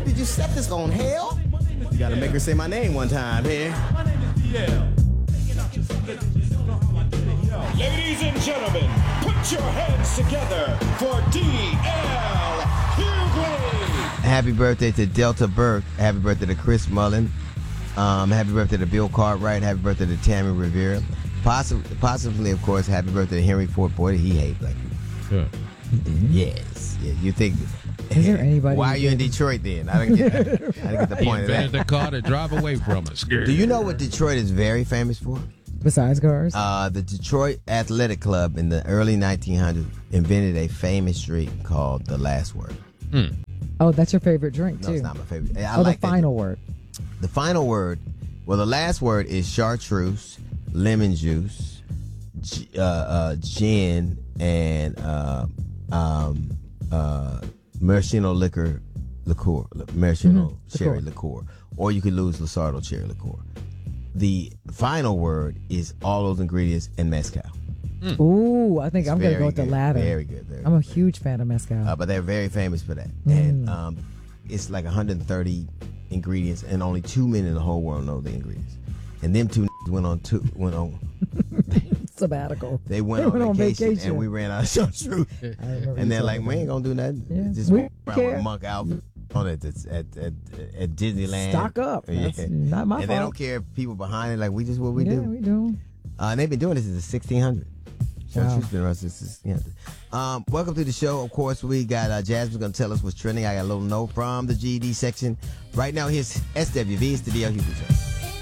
did you set this on, hell? You gotta make her say my name one time here. My name is DL. Ladies and gentlemen, put your hands together for DL Hughley. Happy birthday to Delta Burke. Happy birthday to Chris Mullen. Happy birthday to Bill Cartwright. Happy birthday to Tammy Rivera. Possibly, of course, happy birthday to Henry Ford. Boy, did he hate black people. Sure. Yes. Yeah, you think... Is there anybody? Why are you in Detroit then? I didn't get the He point of that. invented the car to drive away from us. Do you know what Detroit is very famous for? Besides cars? The Detroit Athletic Club in the early 1900s invented a famous drink called the Last Word. Oh, that's your favorite drink, too. No, it's not my favorite. I Oh, like the final word. The final word, well, the last word is chartreuse, lemon juice, gin, and maraschino liquor, maraschino cherry liqueur. Or you could lose Lusardo cherry liqueur. The final word is all those ingredients and mezcal. Ooh, I think I'm going to go with the latter. Very good. I'm a huge fan of mezcal. But they're very famous for that. And it's like 130 ingredients, and only 2 men in the whole world know the ingredients. And them two went on sabbatical. They went on vacation, and we ran out of chartreuse. And they're like, we ain't gonna do nothing. Yeah. Just We walk around care. with a monk outfit on it at Disneyland. Stock up. That's not my and fault. they don't care if people behind it. Like, we just what we Yeah, do. we do. And they've been doing this since the 1600s. Chartreuse been around since the 1600s. Welcome to the show. Of course, we got Jasmine's going to tell us what's trending. I got a little note from the GED section. Right now, here's SWV. It's the DL Hughley Show.